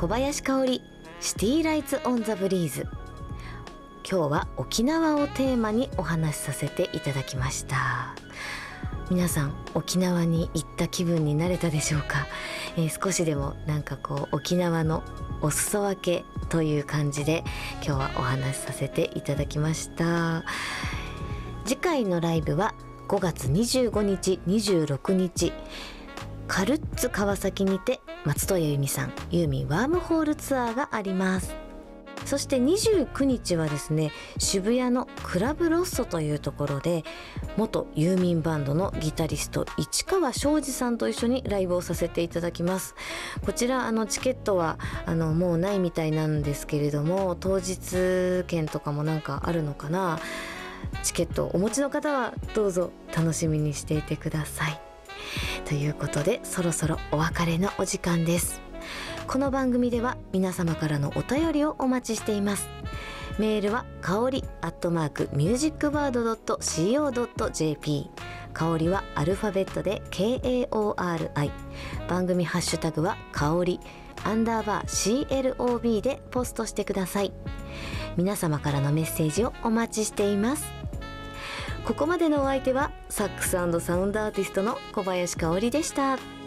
小林香織シティライツオンザブリーズ。今日は沖縄をテーマにお話しさせていただきました。皆さん沖縄に行った気分になれたでしょうか。少しでもなんかこう沖縄のお裾分けという感じで今日はお話しさせていただきました。次回のライブは5月25日26日カルッツ川崎にて松任谷由実さんユーミンワームホールツアーがあります。そして29日はですね、渋谷のクラブロッソというところで元ユーミンバンドのギタリスト市川庄司さんと一緒にライブをさせていただきます。こちらチケットはもうないみたいなんですけれども、当日券とかもなんかあるのかな。チケットをお持ちの方はどうぞ楽しみにしていてください。ということでそろそろお別れのお時間です。この番組では皆様からのお便りをお待ちしています。メールはかおり@musicbird.co.jp、 かおりはアルファベットで KAORI、 番組ハッシュタグはかおり_CLOB でポストしてください。皆様からのメッセージをお待ちしています。ここまでのお相手はサックス&サウンドアーティストの小林香織でした。